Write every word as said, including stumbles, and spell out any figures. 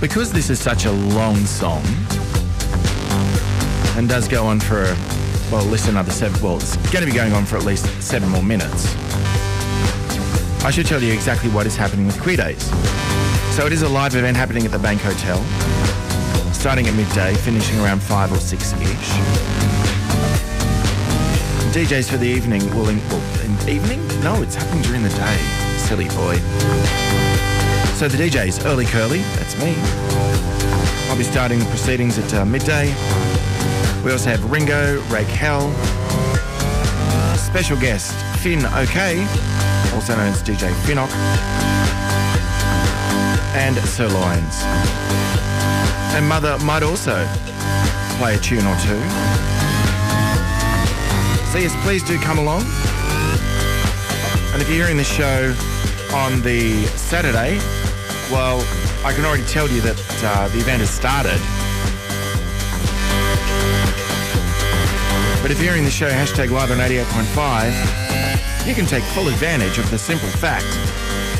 because this is such a long song and does go on for, well, at least another seven, well, it's going to be going on for at least seven more minutes, I should tell you exactly what is happening with Queer Days. So it is a live event happening at the Bank Hotel, starting at midday, finishing around five or six-ish. D Js for the evening will... In, well, in evening? No, it's happening during the day. Silly boy. So the D Js, Early Curly, that's me. I'll be starting the proceedings at uh, midday. We also have Ringo, Rake Hell, special guest Finn OK, also known as D J Finnock, and Sirloins. And Mother might also play a tune or two. So yes, please do come along. And if you're hearing this show on the Saturday, well, I can already tell you that uh, the event has started. But if you're hearing the show, hashtag live on eighty-eight point five, you can take full advantage of the simple fact